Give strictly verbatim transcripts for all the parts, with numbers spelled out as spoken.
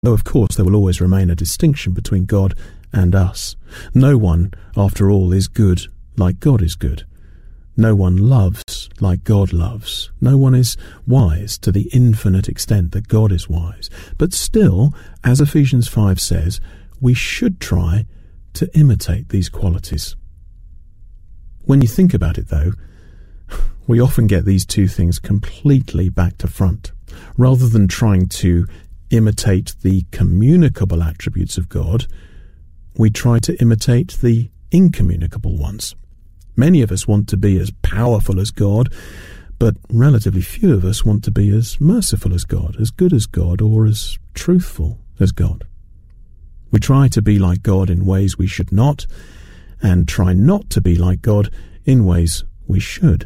Though of course there will always remain a distinction between God and us. No one, after all, is good like God is good. No one loves like God loves. No one is wise to the infinite extent that God is wise. But still, as Ephesians five says, we should try to imitate these qualities. When you think about it, though, we often get these two things completely back to front. Rather than trying to imitate the communicable attributes of God, we try to imitate the incommunicable ones. Many of us want to be as powerful as God, but relatively few of us want to be as merciful as God, as good as God, or as truthful as God. We try to be like God in ways we should not, and try not to be like God in ways we should.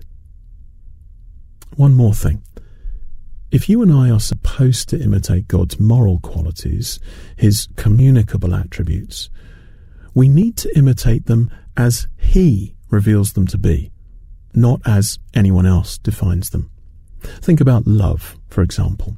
One more thing. If you and I are supposed to imitate God's moral qualities, his communicable attributes, we need to imitate them as he reveals them to be, not as anyone else defines them. Think about love, for example.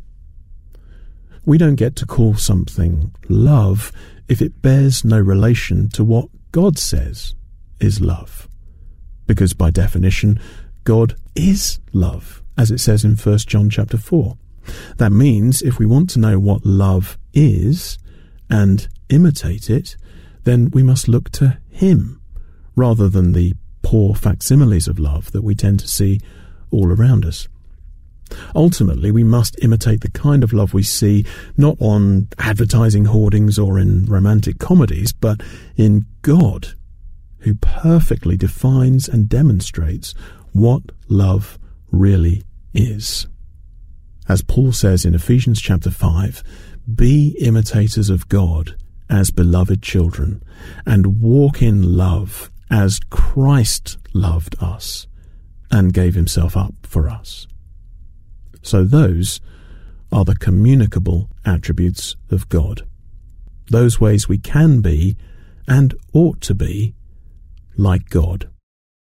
We don't get to call something love if it bears no relation to what God says is love. Because by definition, God is love, as it says in First John chapter four. That means if we want to know what love is and imitate it, then we must look to him, rather than the poor facsimiles of love that we tend to see all around us. Ultimately, we must imitate the kind of love we see not on advertising hoardings or in romantic comedies, but in God, who perfectly defines and demonstrates what love really is. As Paul says in Ephesians chapter five, be imitators of God as beloved children, and walk in love as Christ loved us and gave himself up for us. So those are the communicable attributes of God. Those ways we can be and ought to be like God.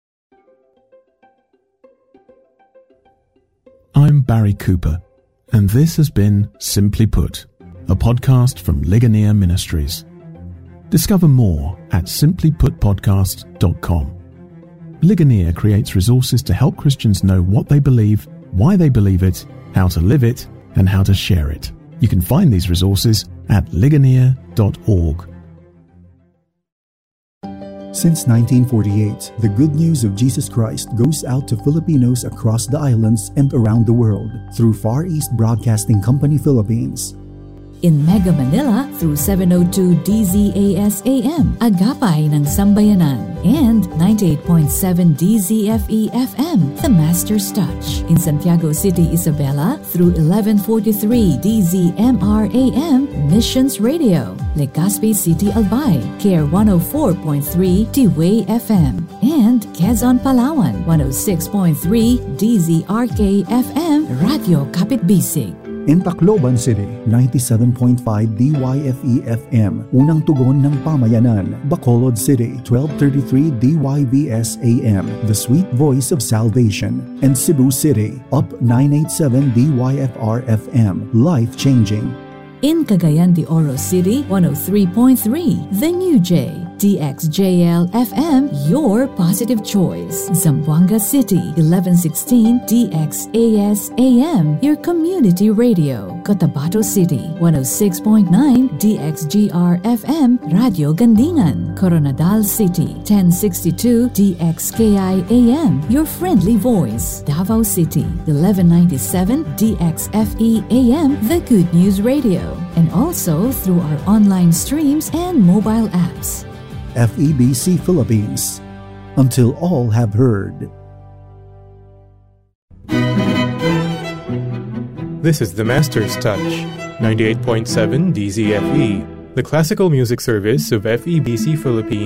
I'm Barry Cooper, and this has been Simply Put, a podcast from Ligonier Ministries. Discover more at simply put podcast dot com. Ligonier creates resources to help Christians know what they believe, why they believe it, how to live it, and how to share it. You can find these resources at ligonier dot org. Since nineteen forty-eight, the good news of Jesus Christ goes out to Filipinos across the islands and around the world through Far East Broadcasting Company Philippines. In Mega Manila through seven oh two D Z A S A M, Agapay ng Sambayanan, and ninety-eight point seven D Z F E F M, The Master's Touch. In Santiago City, Isabela through eleven forty-three D Z M R A M, Missions Radio. Legazpi City, Albay, Care one oh four point three T-Way F M, and Quezon, Palawan, one oh six point three D Z R K F M, Radio Kapitbisig. In Tacloban City, ninety-seven point five D Y F E F M, Unang Tugon ng Pamayanan. Bacolod City, twelve thirty-three D Y V S A M, The Sweet Voice of Salvation. And Cebu City, Up nine eighty-seven D Y F R F M, Life Changing. In Cagayan de Oro City, one oh three point three, The New J, D X J L F M, Your Positive Choice. Zamboanga City, eleven sixteen D X A S A M, Your Community Radio. Cotabato City, one oh six point nine D X G R F M, Radio Gandingan. Coronadal City, ten sixty-two D X K I A M, Your Friendly Voice. Davao City, eleven ninety-seven D X F E A M, The Good News Radio. And also through our online streams and mobile apps. F E B C Philippines, until all have heard. This is The Master's Touch, ninety-eight point seven D Z F E, the classical music service of F E B C Philippines.